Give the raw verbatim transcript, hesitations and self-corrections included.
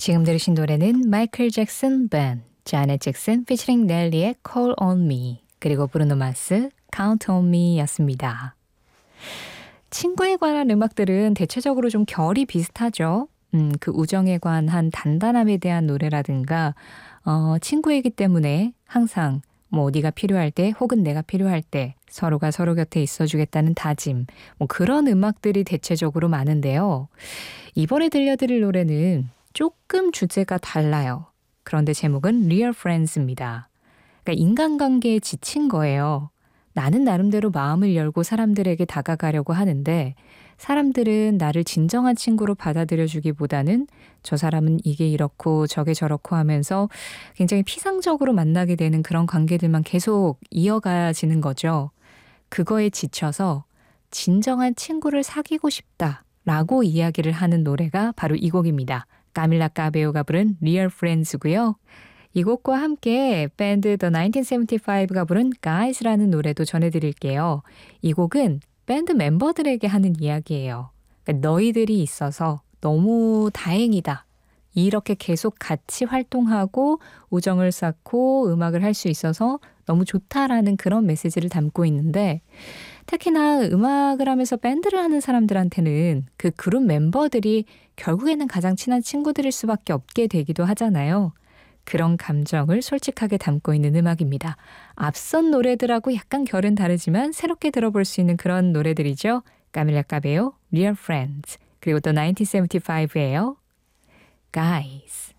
지금 들으신 노래는 마이클 잭슨 밴드, 자넷 잭슨 피처링 넬리의 Call on Me, 그리고 브루노 마스 Count on Me 였습니다. 친구에 관한 음악들은 대체적으로 좀 결이 비슷하죠. 음, 그 우정에 관한 단단함에 대한 노래라든가 어, 친구이기 때문에 항상 뭐 네가 필요할 때 혹은 내가 필요할 때 서로가 서로 곁에 있어주겠다는 다짐, 뭐 그런 음악들이 대체적으로 많은데요. 이번에 들려드릴 노래는 조금 주제가 달라요. 그런데 제목은 Real Friends입니다. 그러니까 인간관계에 지친 거예요. 나는 나름대로 마음을 열고 사람들에게 다가가려고 하는데 사람들은 나를 진정한 친구로 받아들여주기보다는 저 사람은 이게 이렇고 저게 저렇고 하면서 굉장히 피상적으로 만나게 되는 그런 관계들만 계속 이어가지는 거죠. 그거에 지쳐서 진정한 친구를 사귀고 싶다라고 이야기를 하는 노래가 바로 이 곡입니다. 까밀라 까베오가 부른 Real Friends고요. 이 곡과 함께 밴드 The 천구백칠십오가 부른 Guys라는 노래도 전해드릴게요. 이 곡은 밴드 멤버들에게 하는 이야기예요. 그러니까 너희들이 있어서 너무 다행이다. 이렇게 계속 같이 활동하고 우정을 쌓고 음악을 할 수 있어서 너무 좋다라는 그런 메시지를 담고 있는데 특히나 음악을 하면서 밴드를 하는 사람들한테는 그 그룹 멤버들이 결국에는 가장 친한 친구들일 수밖에 없게 되기도 하잖아요. 그런 감정을 솔직하게 담고 있는 음악입니다. 앞선 노래들하고 약간 결은 다르지만 새롭게 들어볼 수 있는 그런 노래들이죠. 까밀라 까베오, Real Friends, 그리고 또 천구백칠십오예요. Guys.